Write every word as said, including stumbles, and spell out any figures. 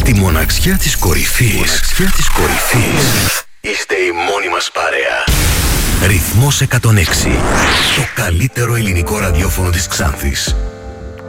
Στη μοναξιά της κορυφής. Μοναξιά της κορυφής. Είστε η μόνη μας παρέα. Ρυθμός εκατόν έξι. Το καλύτερο ελληνικό ραδιόφωνο της Ξάνθης.